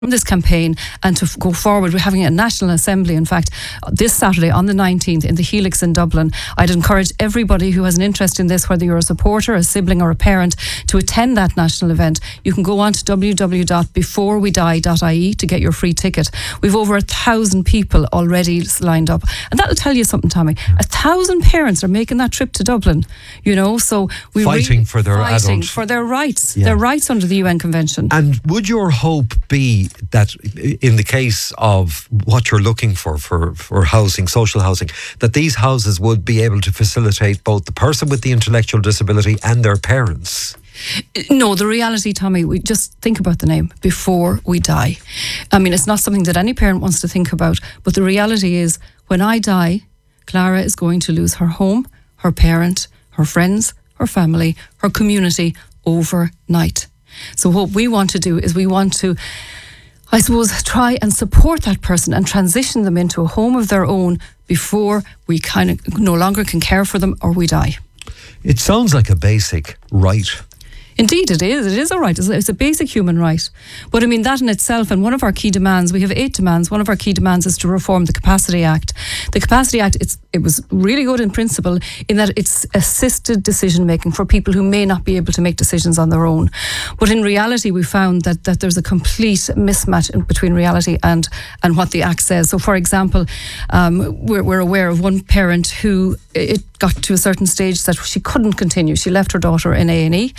this campaign and to go forward. We're having a national assembly, in fact, this Saturday on the 19th in the Helix in Dublin. I'd encourage everybody who has an interest in this, whether you're a supporter, a sibling or a parent, to attend that national event. You can go on to www.beforewedie.ie to get your free ticket. We've over 1,000 people already lined up, and that'll tell you something, Tommy. 1,000 parents are making that trip to Dublin, so we're fighting for their adult, for their rights, their rights under the UN Convention. And would your hope be that in the case of what you're looking for housing, social housing, that these houses would be able to facilitate both the person with the intellectual disability and their parents? No, the reality, Tommy, we just think about the name, Before We Die. I mean, it's not something that any parent wants to think about, but the reality is, when I die, Clara is going to lose her home, her parent, her friends, her family, her community overnight. So what we want to do is we want to, I suppose, try and support that person and transition them into a home of their own before we kind of no longer can care for them or we die. It sounds like a basic right. Indeed, it is. It is a right. It's a basic human right. But I mean, that in itself, and one of our key demands, we have 8 demands. One of our key demands is to reform the Capacity Act. The Capacity Act, it was really good in principle in that it's assisted decision making for people who may not be able to make decisions on their own. But in reality, we found that there's a complete mismatch between reality and what the Act says. So, for example, we're aware of one parent who it got to a certain stage that she couldn't continue. She left her daughter in A&E.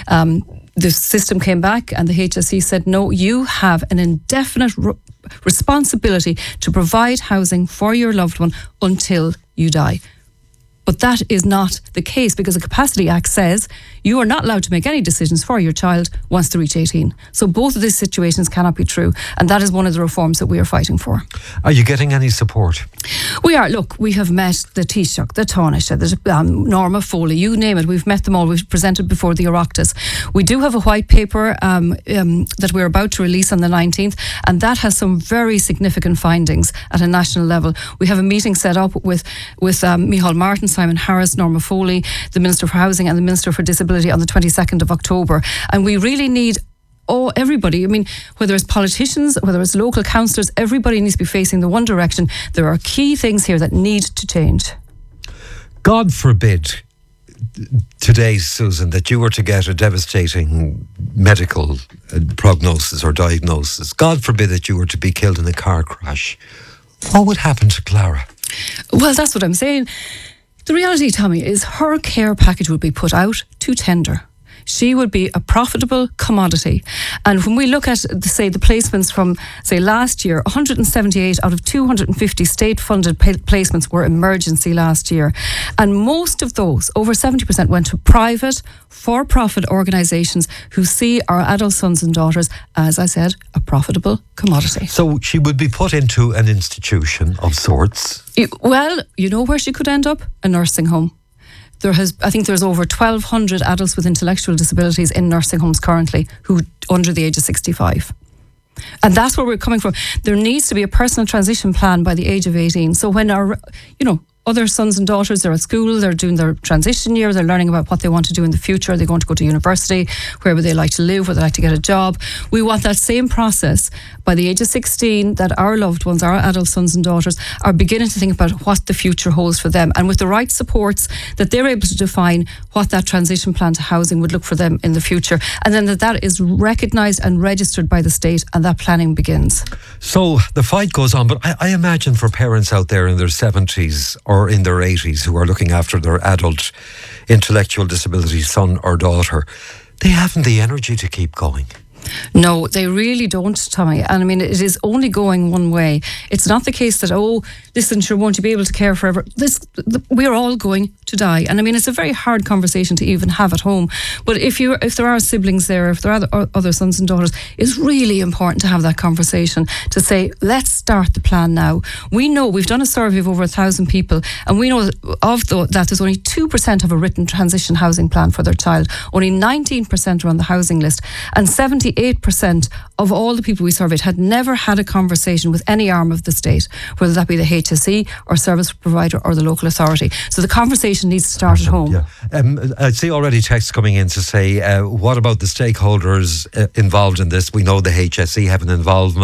The system came back and the HSE said, no, you have an indefinite responsibility to provide housing for your loved one until you die. But that is not the case, because the Capacity Act says you are not allowed to make any decisions for your child once they reach 18. So both of these situations cannot be true. And that is one of the reforms that we are fighting for. Are you getting any support? We are. Look, we have met the Taoiseach, the Taoiseach, the Norma Foley, you name it. We've met them all. We've presented before the Oireachtas. We do have a white paper that we're about to release on the 19th, and that has some very significant findings at a national level. We have a meeting set up with Micheál Martin, Simon Harris, Norma Foley, the Minister for Housing and the Minister for Disability on the 22nd of October. And we really need everybody, I mean, whether it's politicians, whether it's local councillors, everybody needs to be facing the one direction. There are key things here that need to change. God forbid today, Susan, that you were to get a devastating medical prognosis or diagnosis. God forbid that you were to be killed in a car crash. What would happen to Clara? Well, that's what I'm saying. The reality, Tommy, is her care package would be put out to tender. She would be a profitable commodity. And when we look at, say, the placements from, say, last year, 178 out of 250 state-funded placements were emergency last year. And most of those, over 70%, went to private, for-profit organisations who see our adult sons and daughters, as I said, a profitable commodity. So she would be put into an institution of sorts? Well, you know where she could end up? A nursing home. I think there's over 1,200 adults with intellectual disabilities in nursing homes currently who under the age of 65. And that's where we're coming from. There needs to be a personal transition plan by the age of 18. So when our, other sons and daughters, they're at school, they're doing their transition year, they're learning about what they want to do in the future, are they going to go to university, where would they like to live, would they like to get a job. We want that same process by the age of 16, that our loved ones, our adult sons and daughters, are beginning to think about what the future holds for them, and with the right supports that they're able to define what that transition plan to housing would look for them in the future, and then that is recognised and registered by the state, and that planning begins. So the fight goes on, but I imagine for parents out there in their 70s or in their 80s who are looking after their adult intellectual disability son or daughter, they haven't the energy to keep going. No, they really don't, Tommy. And I mean, it is only going one way. It's not the case that, listen, sure, won't you be able to care forever? We're all going to die. And I mean, it's a very hard conversation to even have at home. But if there are siblings there, if there are other sons and daughters, it's really important to have that conversation, to say, let's start the plan now. We know, we've done a survey of over 1,000 people, and we know that there's only 2% of a written transition housing plan for their child. Only 19% are on the housing list, and 78% 68% of all the people we surveyed had never had a conversation with any arm of the state, whether that be the HSE or service provider or the local authority. So the conversation needs to start at home. Yeah. I see already texts coming in to say, what about the stakeholders involved in this? We know the HSE have an involvement.